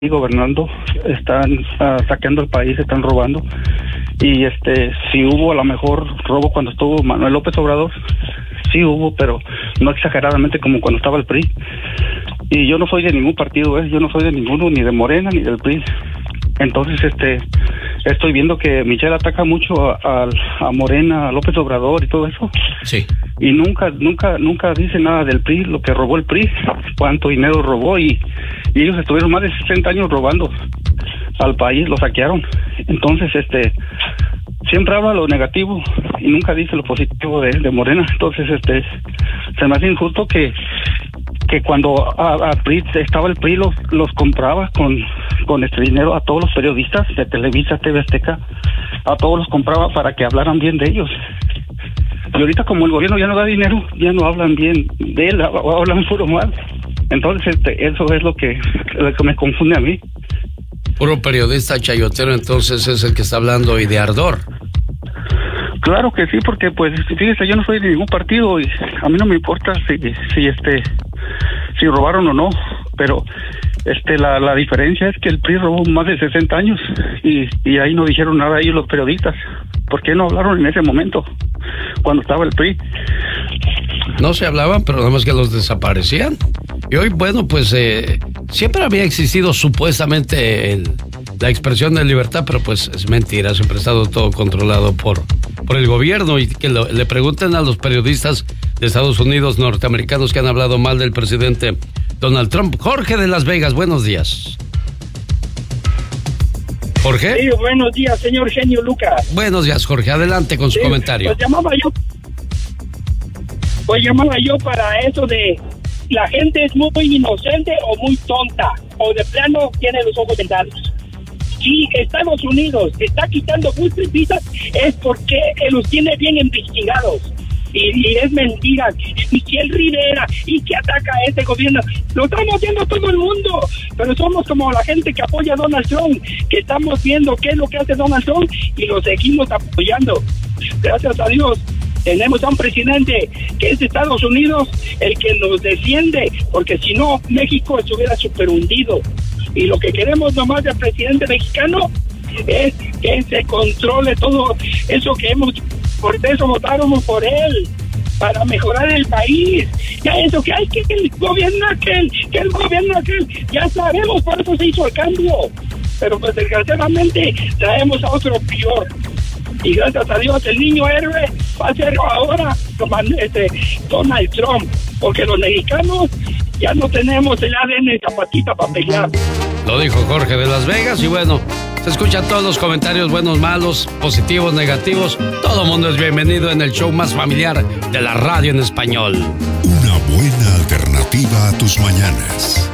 gobernando, están saqueando el país, están robando. Y sí hubo a lo mejor robo cuando estuvo Manuel López Obrador, sí hubo, pero no exageradamente como cuando estaba el PRI. Y yo no soy de ningún partido, yo no soy de ninguno, ni de Morena ni del PRI. Entonces estoy viendo que Michelle ataca mucho a Morena, a López Obrador y todo eso. Sí. Y nunca dice nada del PRI, lo que robó el PRI, cuánto dinero robó, y ellos estuvieron más de 60 años robando al país, lo saquearon. Entonces siempre habla lo negativo y nunca dice lo positivo de Morena. Entonces se me hace injusto que cuando a PRI estaba el PRI los compraba con este dinero a todos los periodistas de Televisa, TV Azteca, a todos los compraba para que hablaran bien de ellos. Y ahorita como el gobierno ya no da dinero, ya no hablan bien de él, hablan puro mal. Entonces eso es lo que me confunde a mí. Puro periodista chayotero, entonces es el que está hablando hoy de ardor. Claro que sí, porque pues fíjese, yo no soy de ningún partido y a mí no me importa si robaron o no, pero la diferencia es que el PRI robó más de 60 años y ahí no dijeron nada ellos los periodistas. ¿Por qué no hablaron en ese momento cuando estaba el PRI? No se hablaban, pero nada más que los desaparecían. Y hoy, bueno, pues siempre había existido supuestamente la expresión de libertad, pero pues es mentira, siempre ha estado todo controlado por el gobierno. Y que le pregunten a los periodistas de Estados Unidos, norteamericanos, que han hablado mal del presidente Donald Trump. Jorge de Las Vegas, buenos días. ¿Jorge? Sí, buenos días, señor Genio Lucas. Buenos días, Jorge, adelante con su comentario. Pues llamaba yo para eso de la gente es muy inocente o muy tonta, o de plano tiene los ojos vendados. Si Estados Unidos está quitando muchas visas es porque los tiene bien investigados. Y es mentira. Michelle Rivera y que ataca a este gobierno, lo estamos viendo todo el mundo, pero somos como la gente que apoya a Donald Trump, que estamos viendo qué es lo que hace Donald Trump y lo seguimos apoyando. Gracias a Dios tenemos a un presidente que es de Estados Unidos, el que nos defiende, porque si no México estuviera súper hundido. Y lo que queremos nomás del presidente mexicano es que se controle todo eso que por eso votaron por él, para mejorar el país. Ya eso que hay que el gobierno aquel, ya sabemos, por eso se hizo el cambio. Pero pues desgraciadamente traemos a otro peor. Y gracias a Dios el niño héroe va a ser ahora Donald Trump, porque los mexicanos ya no tenemos el ADN zapatita para pelear. Lo dijo Jorge de Las Vegas y bueno, se escuchan todos los comentarios, buenos, malos, positivos, negativos. Todo mundo es bienvenido en el show más familiar de la radio en español. Una buena alternativa a tus mañanas.